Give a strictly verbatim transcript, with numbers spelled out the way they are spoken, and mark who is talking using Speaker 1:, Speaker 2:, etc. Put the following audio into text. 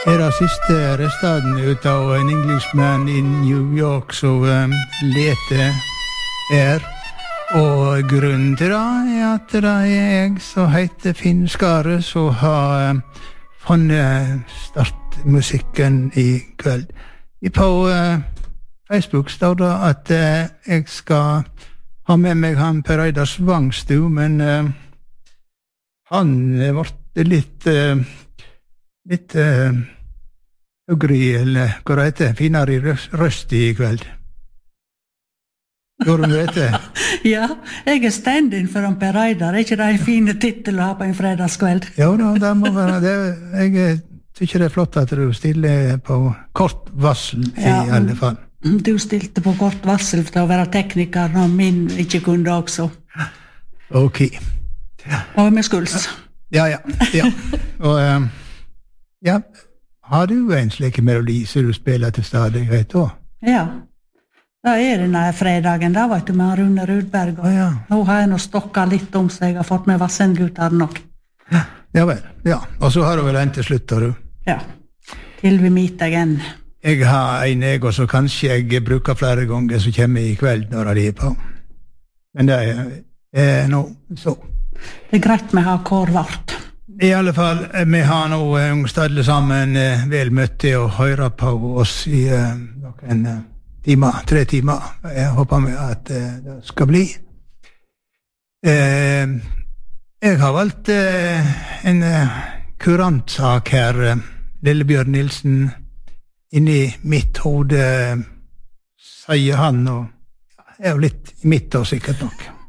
Speaker 1: er det siste restaden ut av en Englishman i New York som um, leter er. Og grunnen til det er at det er jeg som heter Finn Skare som har um, funnet startmusikken i kveld. På uh, Facebook står det at uh, jeg skal ha med meg han Per Eidar Svangstu, men uh, han er vært litt uh, litt uh, høgri, eller hva det heter, finere i røst i kveld. Gjør du vet det?
Speaker 2: Ja, jeg er stand-in for han Per Eidar. Er ikke det en fin titel å ha på en fredagskveld?
Speaker 1: Ja, da, det må være det. Jeg tykker det er flott at du stiller på kort varsel i ja, alle fall.
Speaker 2: Du stilte på kort varsel for å være tekniker når min ikke kunne også.
Speaker 1: Ok.
Speaker 2: Og med skuls.
Speaker 1: Ja, ja, ja. Og, um, ja, har du en slik melodi som du spiller til stadighet da?
Speaker 2: Ja. Da er det denne fredagen, da vet du, med Rune Rudberg. Og
Speaker 1: ah, ja.
Speaker 2: Nå har jeg nå stokket litt om seg, jeg har fått med Vassendgutter nok.
Speaker 1: Ja, ja vel, ja. Og så har du vel en til slutt, har du?
Speaker 2: Ja, til vi meet igjen.
Speaker 1: Jeg har en jeg, og så kanskje jeg bruker flere ganger som kommer i kveld når de er på. Men det er, er nå så.
Speaker 2: Det er greit med å ha kår vart.
Speaker 1: I alle fall, vi har nå ungstadle sammen vel møtt til å høre på oss i uh, noen uh, timer, tre timer. Jeg håper vi at uh, det skal bli. Uh, jeg har valgt uh, en uh, kurantsak her, uh, Lillebjørn Nilsen, inni mitt hode, uh, sier han, og ja, er jo litt i mitt og sikkert nok.